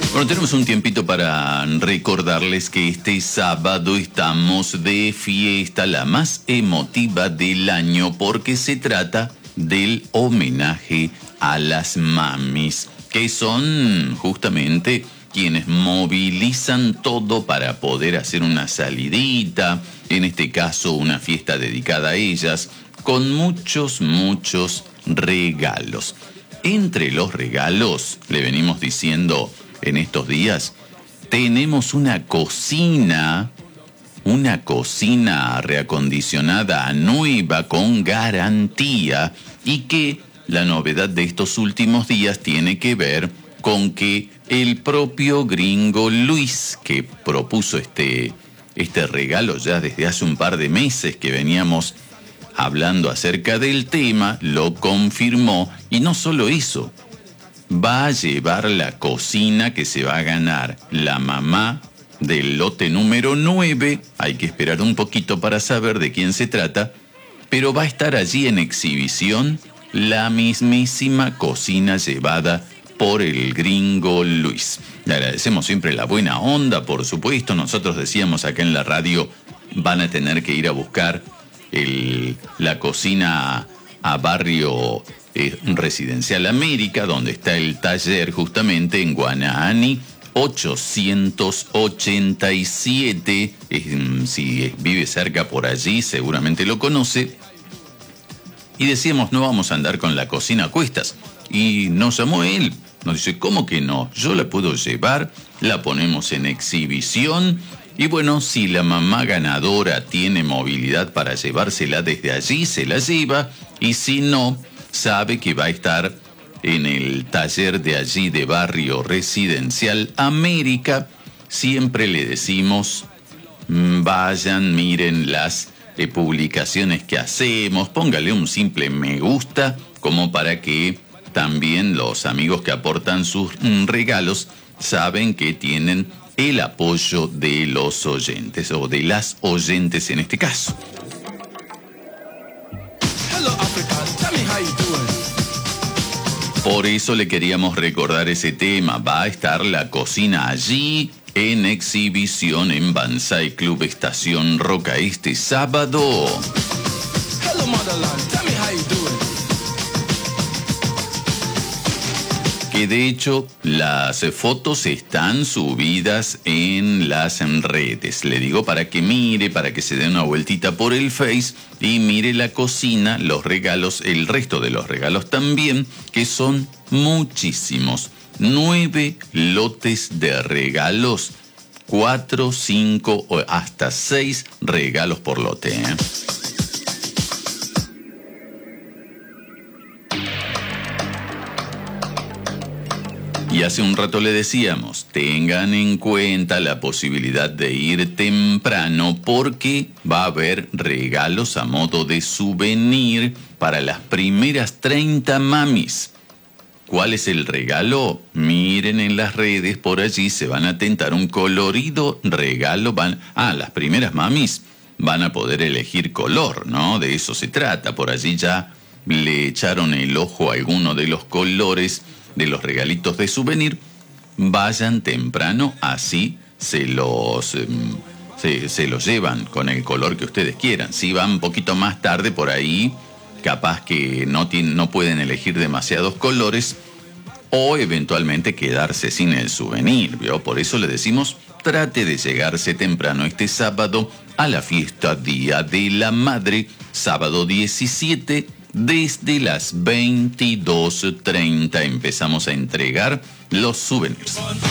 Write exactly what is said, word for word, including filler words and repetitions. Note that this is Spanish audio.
Bueno, tenemos un tiempito para recordarles que este sábado estamos de fiesta, la más emotiva del año, porque se trata del homenaje a las mamis, que son justamente quienes movilizan todo para poder hacer una salidita, en este caso una fiesta dedicada a ellas, con muchos, muchos regalos. Entre los regalos, le venimos diciendo en estos días, tenemos una cocina, una cocina reacondicionada nueva con garantía, y que la novedad de estos últimos días tiene que ver con que el propio gringo Luis, que propuso este, este regalo ya desde hace un par de meses que veníamos hablando acerca del tema, lo confirmó. Y no solo eso, va a llevar la cocina que se va a ganar la mamá del lote número nueve. Hay que esperar un poquito para saber de quién se trata, pero va a estar allí en exhibición la mismísima cocina llevada por el gringo Luis. Le agradecemos siempre la buena onda, por supuesto. Nosotros decíamos acá en la radio, van a tener que ir a buscar el, la cocina a barrio eh, Residencial América, donde está el taller, justamente en Guanaani ochocientos ochenta y siete. Eh, si vive cerca por allí, seguramente lo conoce. Y decíamos, no vamos a andar con la cocina a cuestas. Y nos llamó él. Nos dice, ¿cómo que no? Yo la puedo llevar, la ponemos en exhibición. Y bueno, si la mamá ganadora tiene movilidad para llevársela desde allí, se la lleva. Y si no, sabe que va a estar en el taller de allí de barrio Residencial América. Siempre le decimos, vayan, miren las eh, publicaciones que hacemos, póngale un simple me gusta, como para que también los amigos que aportan sus mm, regalos saben que tienen el apoyo de los oyentes, o de las oyentes en este caso. Hello, Africa. Tell me how you doing. Por eso le queríamos recordar ese tema. Va a estar la cocina allí en exhibición en Banzai Club Estación Roca este sábado. Hello, motherland. Tell me how you doing. Que de hecho las fotos están subidas en las redes. Le digo para que mire, para que se dé una vueltita por el Face y mire la cocina, los regalos, el resto de los regalos también, que son muchísimos. Nueve lotes de regalos, cuatro, cinco o hasta seis regalos por lote, ¿eh? Y hace un rato le decíamos, tengan en cuenta la posibilidad de ir temprano, porque va a haber regalos a modo de souvenir para las primeras treinta mamis. ¿Cuál es el regalo? Miren en las redes, por allí se van a tentar un colorido regalo. Van, ah, las primeras mamis van a poder elegir color, ¿no? De eso se trata. Por allí ya le echaron el ojo a alguno de los colores de los regalitos de souvenir. Vayan temprano, así se los eh, se, se los llevan con el color que ustedes quieran. Si van un poquito más tarde por ahí, capaz que no, tienen, no pueden elegir demasiados colores, o eventualmente quedarse sin el souvenir, ¿vio? Por eso le decimos, trate de llegarse temprano este sábado a la fiesta Día de la Madre, sábado diecisiete. Desde las veintidós treinta empezamos a entregar los souvenirs.